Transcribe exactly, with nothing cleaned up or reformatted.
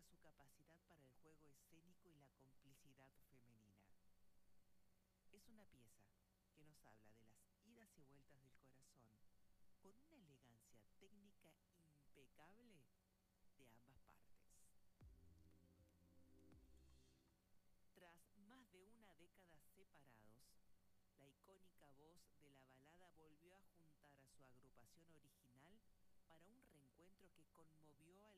su capacidad para el juego escénico y la complicidad femenina. Es una pieza que nos habla de las idas y vueltas del corazón, con una elegancia técnica impecable de ambas partes. Tras más de una década separados, la icónica voz de la balada volvió a juntar a su agrupación original para un reencuentro que conmovió